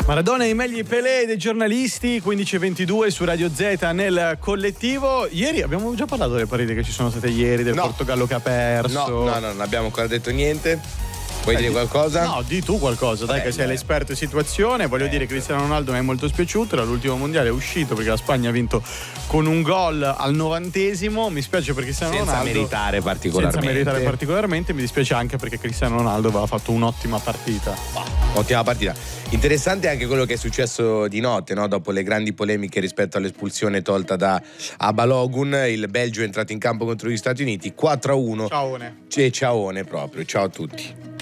Maradona e i meglio Pelé dei giornalisti, 15:22 su Radio Z nel collettivo. Ieri abbiamo già parlato delle partite che ci sono state ieri, del Portogallo che ha perso. No, non abbiamo ancora detto niente. Vuoi dire qualcosa? No, di tu qualcosa, dai, che sei l'esperto in situazione. Voglio dire, Cristiano Ronaldo mi è molto spiaciuto. All'ultimo mondiale è uscito perché la Spagna ha vinto con un gol al 90°. Mi spiace per Cristiano Ronaldo. Senza meritare particolarmente. Mi dispiace anche perché Cristiano Ronaldo aveva fatto un'ottima partita. Ottima partita. Interessante anche quello che è successo di notte, no? Dopo le grandi polemiche rispetto all'espulsione tolta da Balogun, il Belgio è entrato in campo contro gli Stati Uniti 4-1. Ciaone. Ciaone proprio. Ciao a tutti.